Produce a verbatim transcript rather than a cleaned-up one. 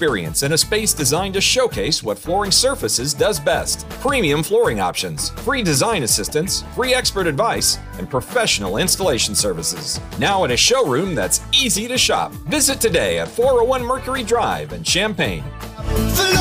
experience in a space designed to showcase what Flooring Surfaces does best. Premium flooring options, free design assistance, free expert advice, and professional installation services. Now in a showroom that's easy to shop. Visit today at four oh one Mercury Drive in Champaign.